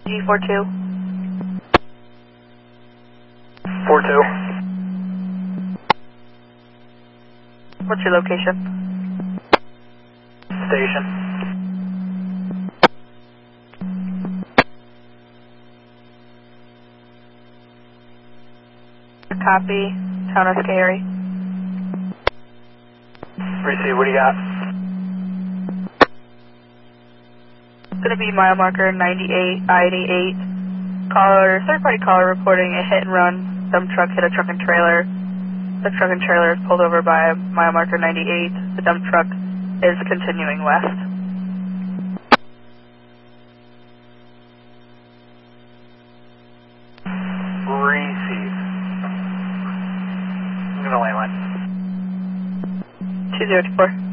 G42. 42. What's your location? Station. Copy. Town of Scary. Receive, what do you got? It's going to be mile marker 98, I-88. Caller, third-party caller reporting a hit and run. Dump truck hit a truck and trailer. The truck and trailer is pulled over by mile marker 98. The dump truck is continuing west. Receive. I'm going to landline. 204.